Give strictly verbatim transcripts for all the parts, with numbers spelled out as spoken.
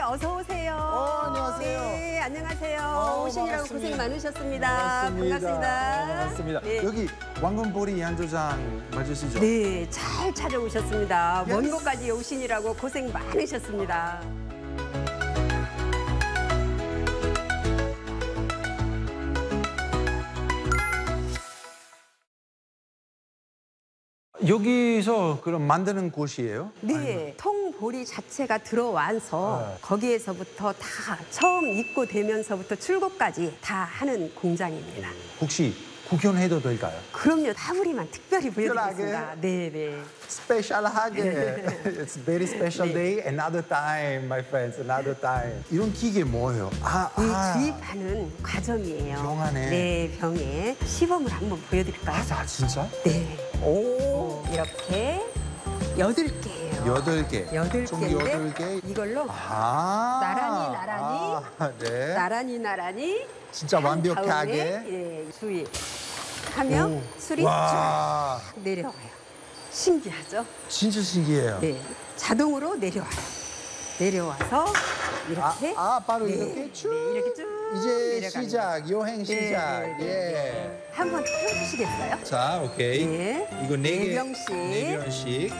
어서 오세요. 어, 안녕하세요. 네, 안녕하세요. 어, 오시느라고 반갑습니다. 고생 많으셨습니다. 반갑습니다. 반갑습니다. 반갑습니다. 네. 여기 왕건보리 양조장 맞으시죠? 네, 잘 찾아오셨습니다. 먼 Yes. 곳까지 오시느라고 고생 많으셨습니다. 여기서 그럼 만드는 곳이에요? 네, 통보리 자체가 들어와서 네. 거기에서부터 다 처음 입고 되면서부터 출고까지 다 하는 공장입니다. 혹시 구경해도 될까요? 그럼요, 다부리만 특별히 보여드리겠습니다. 특별하게? 네, 네. 스페셜하게. It's very special 네. day. Another time, my friends. Another time. 이런 기계 뭐예요? 아, 이 아. 주입하는 과정이에요. 병 안에? 네, 병에 시범을 한번 보여드릴까요? 아, 진짜? 네. 오. 이렇게 여덟 개예요. 여덟 개. 여덟 총 개인데 여덟 개. 이걸로 아. 나란히, 나란히. 아, 네. 나란히 나란히 진짜 한 완벽하게. 다음에, 예, 주입 하면 오. 술이 와. 쫙 내려와요. 신기하죠? 진짜 신기해요. 네, 자동으로 내려와요. 내려와서 이렇게. 아, 아, 바로 네, 이렇게 쭉. 네, 이렇게 쭉 이제 내려가는 시작, 여행 네, 시작. 네, 네, 예. 네. 한번 펴주시겠어요? 자, 오케이. 네. 이거 네 개. 네 병씩. 네 병씩.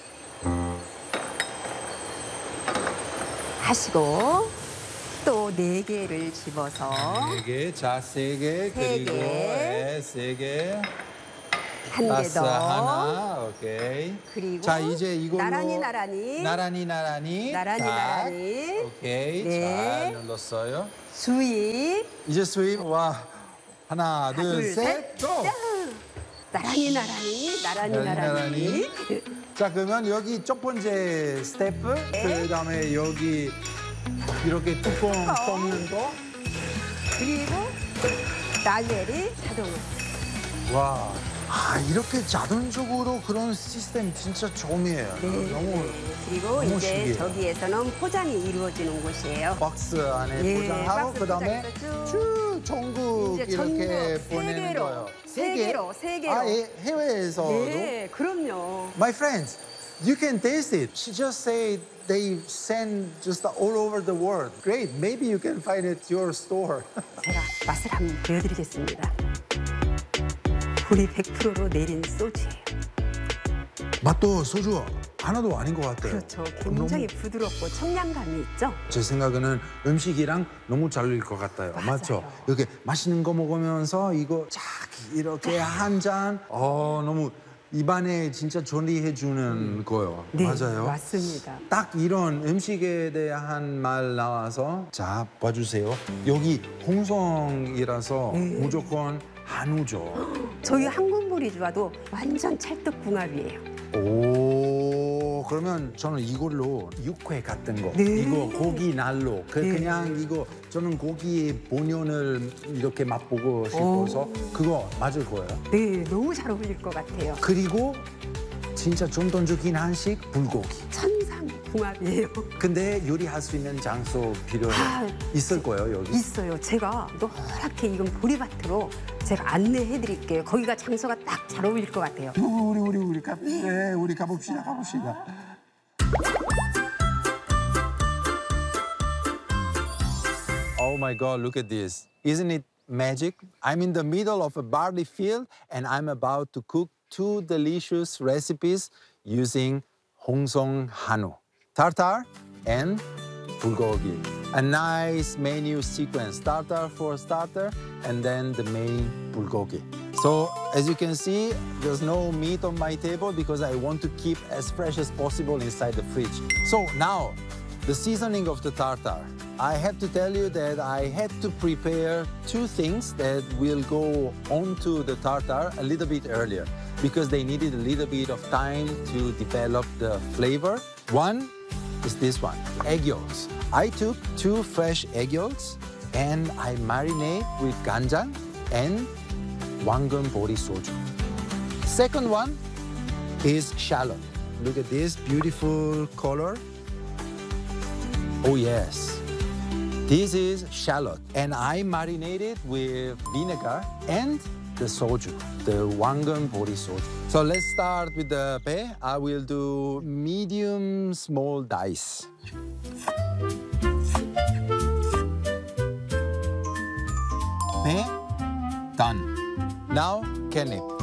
하시고 또 네 개를 집어서 네 개. 자, 세 개. 세 그리고 개. 네, 세 개. 한 개 다섯 더. 하나. 오케이. 그리고 자, 이제 이걸로 나란히 나란히 나란히 나란히. 나란히 딱. 나란히. 오케이. 네. 잘 눌렀어요. 주입 이제 스윕. 와. 하나, 둘, 둘, 셋, 셋. 고! 짠! 나란히 나란히 나란히 나란히, 나란히. 자, 그러면 여기 첫 번째 스태프, 네. 그다음에 여기 이렇게 뚜껑 뽑는 거. 그리고 라벨이 자동으로. 와, 아, 이렇게 자동적으로 그런 시스템 진짜 처음이에요. 네. 너무 네. 그리고 너무 이제 신기해요. 저기에서는 포장이 이루어지는 곳이에요. 박스 안에 예, 포장하고 박스 그다음에 포장해서 쭉. 쭉 전국 이제 이렇게 전국 세 보내는 개로, 거예요. 세 개로, 세 개로. 아, 예, 해외에서도. 네, 그럼요. My friends, you can taste it. She just said they send just all over the world. Great, maybe you can find it at your store. 제가 맛을 한번 보여드리겠습니다. 불이 백 퍼센트로 내린 소주예요. 맛도 소주 하나도 아닌 것 같아요. 그렇죠. 굉장히 너무, 부드럽고 청량감이 있죠. 제 생각에는 음식이랑 너무 잘 어울릴 것 같아요. 맞아요. 맞죠? 이렇게 맛있는 거 먹으면서 이거 쫙 이렇게 한 잔. 어, 너무 입안에 진짜 조리해주는 거예요. 네, 맞아요. 맞습니다. 딱 이런 음식에 대한 말 나와서 자, 봐주세요. 여기 홍성이라서 네. 무조건 한우죠. 저희 한국물이 좋아도 완전 찰떡궁합이에요. 오, 그러면 저는 이걸로 육회 같은 거, 네. 이거 고기 난로, 그 네. 그냥 이거 저는 고기의 본연을 이렇게 맛보고 싶어서 오. 그거 맞을 거예요. 네, 너무 잘 어울릴 것 같아요. 그리고 진짜 전통적인 한식 불고기. 천상궁합이에요. 근데 요리할 수 있는 장소 필요해 아, 있을 거예요 여기. 있어요. 제가 노랗게 익은 보리밭으로 제가 안내해 드릴게요. 거기가 장소가 딱 잘 어울릴 것 같아요. 우리 우리 우리 가, 네, 우리 가봅시다 가봅시다. Oh my God, look at this. Isn't it magic? I'm in the middle of a barley field and I'm about to cook two delicious recipes using Hongsong Hanu. Tartar and bulgogi. A nice menu sequence. Tartar for starter and then the main bulgogi. So as you can see, there's no meat on my table because I want to keep as fresh as possible inside the fridge. So now, the seasoning of the tartar. I have to tell you that I had to prepare two things that will go onto the tartar a little bit earlier because they needed a little bit of time to develop the flavor. One is this one, egg yolks. I took two fresh egg yolks and I marinate with ganjang and wangan bori soju. Second one is shallot. Look at this beautiful color. Oh yes, this is shallot and I marinate it with vinegar and the soju, the wangan bori soju. So let's start with the pe. I will do medium small dice. 배, done. Now, can it?